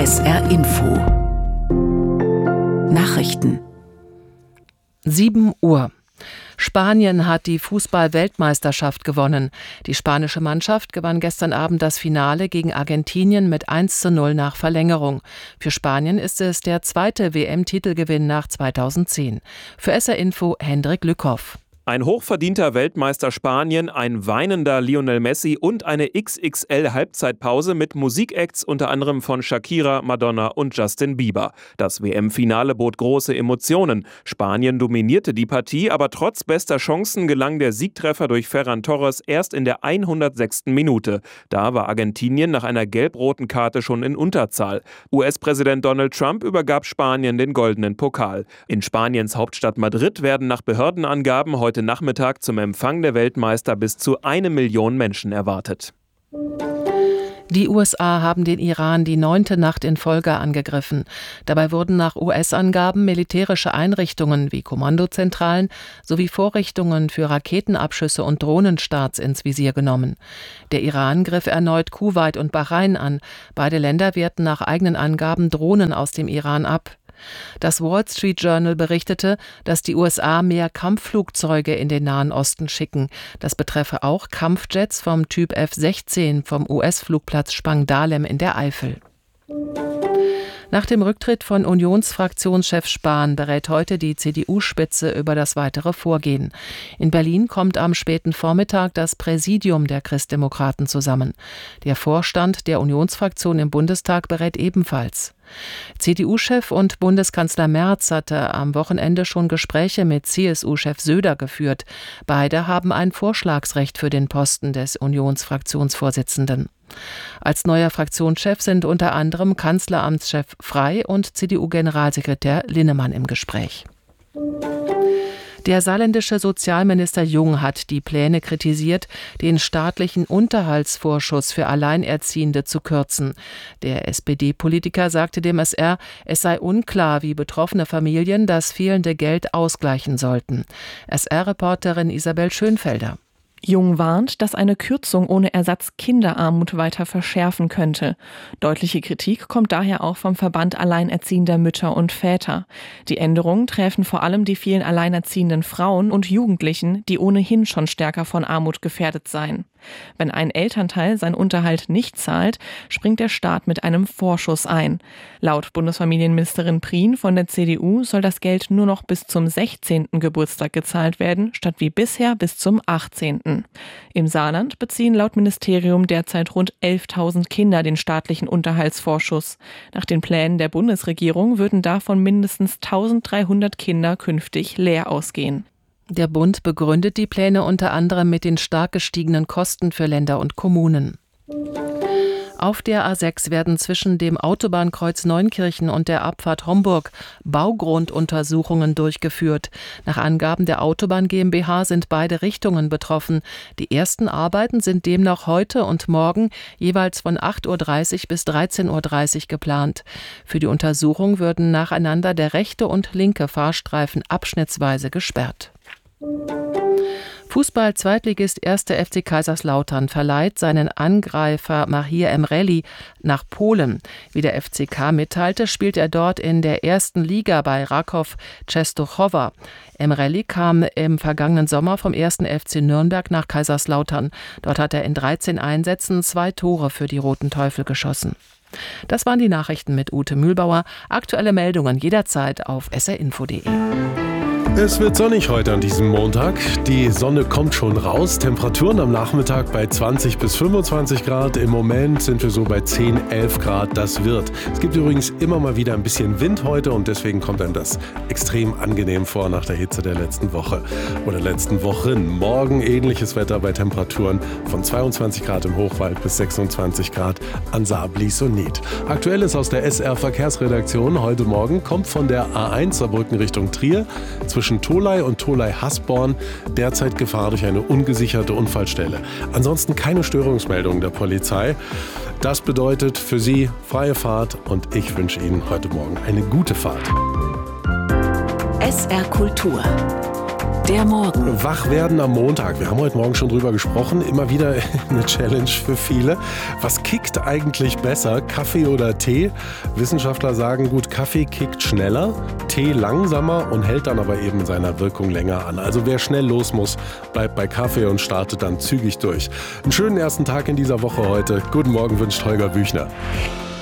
SR Info Nachrichten 7 Uhr. Spanien hat die Fußball-Weltmeisterschaft gewonnen. Die spanische Mannschaft gewann gestern Abend das Finale gegen Argentinien mit 1:0 nach Verlängerung. Für Spanien ist es der zweite WM-Titelgewinn nach 2010. Für SR Info Hendrik Lückhoff. Ein hochverdienter Weltmeister Spanien, ein weinender Lionel Messi und eine XXL-Halbzeitpause mit Musikacts unter anderem von Shakira, Madonna und Justin Bieber. Das WM-Finale bot große Emotionen. Spanien dominierte die Partie, aber trotz bester Chancen gelang der Siegtreffer durch Ferran Torres erst in der 106. Minute. Da war Argentinien nach einer gelb-roten Karte schon in Unterzahl. US-Präsident Donald Trump übergab Spanien den goldenen Pokal. In Spaniens Hauptstadt Madrid werden nach Behördenangaben heute Nachmittag zum Empfang der Weltmeister bis zu 1 Million Menschen erwartet. Die USA haben den Iran die 9. Nacht in Folge angegriffen. Dabei wurden nach US-Angaben militärische Einrichtungen wie Kommandozentralen sowie Vorrichtungen für Raketenabschüsse und Drohnenstarts ins Visier genommen. Der Iran griff erneut Kuwait und Bahrain an. Beide Länder wehrten nach eigenen Angaben Drohnen aus dem Iran ab. Das Wall Street Journal berichtete, dass die USA mehr Kampfflugzeuge in den Nahen Osten schicken. Das betreffe auch Kampfjets vom Typ F-16 vom US-Flugplatz Spangdahlem in der Eifel. Nach dem Rücktritt von Unionsfraktionschef Spahn berät heute die CDU-Spitze über das weitere Vorgehen. In Berlin kommt am späten Vormittag das Präsidium der Christdemokraten zusammen. Der Vorstand der Unionsfraktion im Bundestag berät ebenfalls. CDU-Chef und Bundeskanzler Merz hatte am Wochenende schon Gespräche mit CSU-Chef Söder geführt. Beide haben ein Vorschlagsrecht für den Posten des Unionsfraktionsvorsitzenden. Als neuer Fraktionschef sind unter anderem Kanzleramtschef Frey und CDU-Generalsekretär Linnemann im Gespräch. Der saarländische Sozialminister Jung hat die Pläne kritisiert, den staatlichen Unterhaltsvorschuss für Alleinerziehende zu kürzen. Der SPD-Politiker sagte dem SR, es sei unklar, wie betroffene Familien das fehlende Geld ausgleichen sollten. SR-Reporterin Isabel Schönfelder. Jung warnt, dass eine Kürzung ohne Ersatz Kinderarmut weiter verschärfen könnte. Deutliche Kritik kommt daher auch vom Verband alleinerziehender Mütter und Väter. Die Änderungen treffen vor allem die vielen alleinerziehenden Frauen und Jugendlichen, die ohnehin schon stärker von Armut gefährdet seien. Wenn ein Elternteil seinen Unterhalt nicht zahlt, springt der Staat mit einem Vorschuss ein. Laut Bundesfamilienministerin Prien von der CDU soll das Geld nur noch bis zum 16. Geburtstag gezahlt werden, statt wie bisher bis zum 18. Im Saarland beziehen laut Ministerium derzeit rund 11.000 Kinder den staatlichen Unterhaltsvorschuss. Nach den Plänen der Bundesregierung würden davon mindestens 1.300 Kinder künftig leer ausgehen. Der Bund begründet die Pläne unter anderem mit den stark gestiegenen Kosten für Länder und Kommunen. Auf der A6 werden zwischen dem Autobahnkreuz Neunkirchen und der Abfahrt Homburg Baugrunduntersuchungen durchgeführt. Nach Angaben der Autobahn GmbH sind beide Richtungen betroffen. Die ersten Arbeiten sind demnach heute und morgen jeweils von 8:30 Uhr bis 13:30 Uhr geplant. Für die Untersuchung würden nacheinander der rechte und linke Fahrstreifen abschnittsweise gesperrt. Fußball-Zweitligist 1. FC Kaiserslautern verleiht seinen Angreifer Mahir Emreli nach Polen. Wie der FCK mitteilte, spielt er dort in der ersten Liga bei Raków Częstochowa. Emreli kam im vergangenen Sommer vom 1. FC Nürnberg nach Kaiserslautern. Dort hat er in 13 Einsätzen 2 Tore für die Roten Teufel geschossen. Das waren die Nachrichten mit Ute Mühlbauer. Aktuelle Meldungen jederzeit auf srinfo.de. Es wird sonnig heute an diesem Montag. Die Sonne kommt schon raus. Temperaturen am Nachmittag bei 20 bis 25 Grad. Im Moment sind wir so bei 10, 11 Grad. Das wird. Es gibt übrigens immer mal wieder ein bisschen Wind heute und deswegen kommt einem das extrem angenehm vor nach der Hitze der letzten Woche oder letzten Wochen. Morgen ähnliches Wetter bei Temperaturen von 22 Grad im Hochwald bis 26 Grad an Saar, Blies und Nied. Aktuelles aus der SR Verkehrsredaktion heute Morgen kommt von der A1 Saarbrücken Richtung Trier. Zwischen Tholey und Tholey-Hasborn derzeit Gefahr durch eine ungesicherte Unfallstelle. Ansonsten keine Störungsmeldungen der Polizei. Das bedeutet für Sie freie Fahrt und ich wünsche Ihnen heute Morgen eine gute Fahrt. SR Kultur Der Morgen. Wach werden am Montag. Wir haben heute Morgen schon drüber gesprochen. Immer wieder eine Challenge für viele. Was kickt eigentlich besser? Kaffee oder Tee? Wissenschaftler sagen, gut, Kaffee kickt schneller, Tee langsamer und hält dann aber eben seiner Wirkung länger an. Also wer schnell los muss, bleibt bei Kaffee und startet dann zügig durch. Einen schönen ersten Tag in dieser Woche heute. Guten Morgen wünscht Holger Büchner.